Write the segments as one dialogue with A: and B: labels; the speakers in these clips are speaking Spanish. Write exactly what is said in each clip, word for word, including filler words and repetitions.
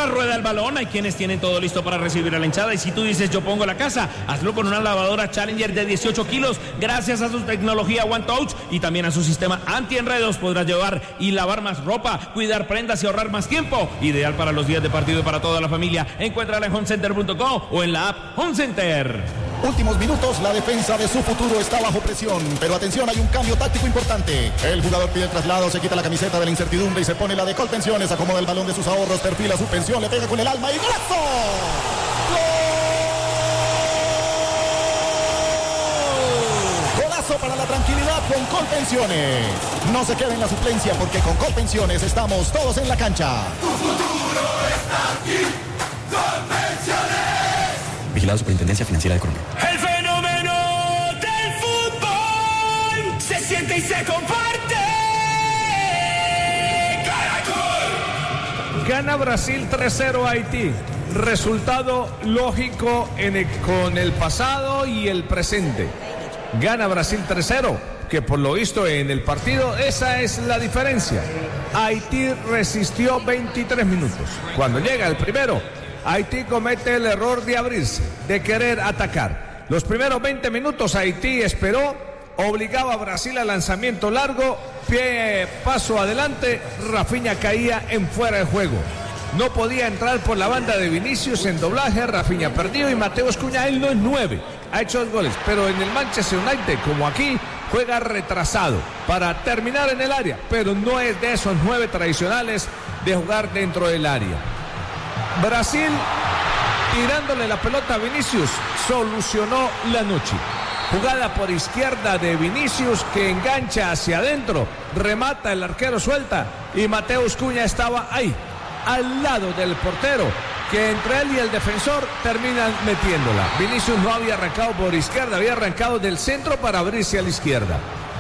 A: Mientras rueda el balón, hay quienes tienen todo listo para recibir a la hinchada. Y si tú dices yo pongo la casa, hazlo con una lavadora Challenger de dieciocho kilos. Gracias a su tecnología One Touch y también a su sistema anti-enredos, podrás llevar y lavar más ropa, cuidar prendas y ahorrar más tiempo. Ideal para los días de partido y para toda la familia. Encuéntrala en home center punto com o en la app Home Center.
B: Últimos minutos, la defensa de su futuro está bajo presión, pero atención, hay un cambio táctico importante. El jugador pide el traslado, se quita la camiseta de la incertidumbre y se pone la de Colpensiones, acomoda el balón de sus ahorros, perfila su pensión, le pega con el alma y ¡golazo! ¡Gol! Golazo para la tranquilidad con Colpensiones. No se quede en la suplencia porque con Colpensiones estamos todos en la cancha.
C: Tu futuro está aquí, Colpensiones.
D: Vigilado Superintendencia Financiera de Colombia.
C: El fenómeno del fútbol se siente y se comparte. Caracol.
E: Gana Brasil tres cero a Haití. Resultado lógico en el, con el pasado y el presente. Gana Brasil tres cero, que por lo visto en el partido esa es la diferencia. Haití resistió veintitrés minutos. Cuando llega el primero, Haití comete el error de abrirse, de querer atacar. Los primeros veinte minutos Haití esperó, obligaba a Brasil al lanzamiento largo, pie, paso adelante, Rafinha caía en fuera de juego. No podía entrar por la banda de Vinicius en doblaje, Rafinha perdido y Mateus Cunha, él no es nueve, ha hecho dos goles, pero en el Manchester United, como aquí, juega retrasado para terminar en el área, pero no es de esos nueve tradicionales de jugar dentro del área. Brasil, tirándole la pelota a Vinicius, solucionó la noche. Jugada por izquierda de Vinicius que engancha hacia adentro, remata, el arquero suelta y Mateus Cunha estaba ahí, al lado del portero, que entre él y el defensor terminan metiéndola. Vinicius no había arrancado por izquierda, había arrancado del centro para abrirse a la izquierda.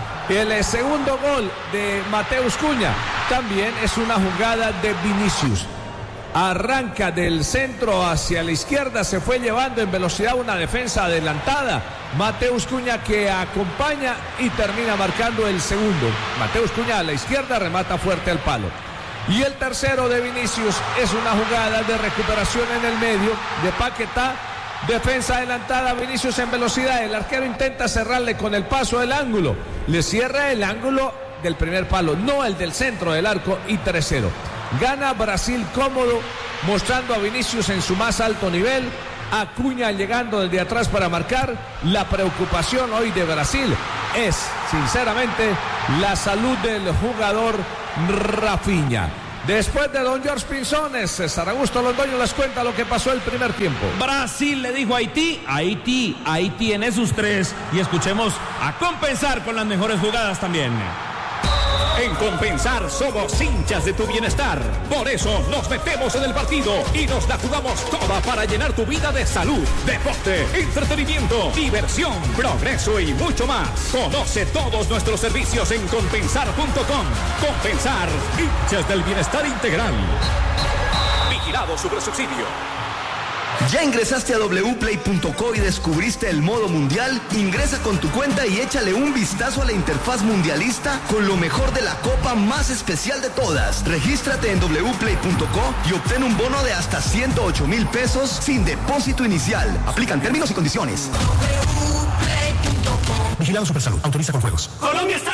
E: El segundo gol de Mateus Cunha también es una jugada de Vinicius. Arranca del centro hacia la izquierda, se fue llevando en velocidad una defensa adelantada. Mateus Cunha que acompaña y termina marcando el segundo. Mateus Cunha a la izquierda, remata fuerte al palo. Y el tercero de Vinicius es una jugada de recuperación en el medio de Paquetá. Defensa adelantada, Vinicius en velocidad. El arquero intenta cerrarle con el paso del ángulo. Le cierra el ángulo del primer palo, no el del centro del arco, y tres cero. Gana Brasil cómodo, mostrando a Vinicius en su más alto nivel. Acuña llegando desde atrás para marcar. La preocupación hoy de Brasil es, sinceramente, la salud del jugador Rafinha. Después de don George Pinzones, César Augusto Londoño les cuenta lo que pasó el primer tiempo.
A: Brasil le dijo a Haití, Haití, ahí tiene sus tres. Y escuchemos a Compensar con las mejores jugadas también.
F: En Compensar somos hinchas de tu bienestar. Por eso nos metemos en el partido y nos la jugamos toda para llenar tu vida de salud, deporte, entretenimiento, diversión, progreso y mucho más. Conoce todos nuestros servicios en compensar punto com. Compensar, hinchas del bienestar integral. Vigilado Supersubsidio.
G: ¿Ya ingresaste a doble u play punto co y descubriste el modo mundial? Ingresa con tu cuenta y échale un vistazo a la interfaz mundialista con lo mejor de la copa más especial de todas. Regístrate en doble u play punto co y obtén un bono de hasta ciento ocho mil pesos sin depósito inicial. Aplican términos y condiciones.
H: doble u play punto com.
I: Vigilado Supersalud. Autoriza con juegos.
C: Colombia está